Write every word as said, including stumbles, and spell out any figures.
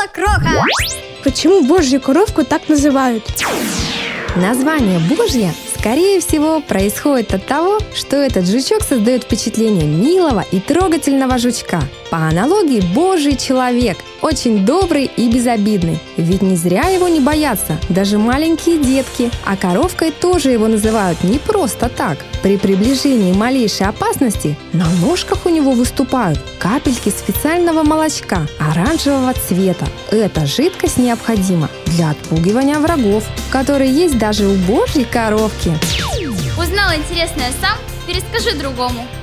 Кроха! Почему Божью коровку так называют? Название Божье, скорее всего, происходит от того, что этот жучок создает впечатление милого и трогательного жучка. По аналогии, Божий человек, очень добрый и безобидный. Ведь не зря его не боятся даже маленькие детки, а коровкой тоже его называют не просто так. При приближении малейшей опасности на ножках у него выступают капельки специального молочка оранжевого цвета. Эта жидкость необходима для отпугивания врагов, которые есть даже у Божьей коровки. Узнал интересное сам? Перескажи другому.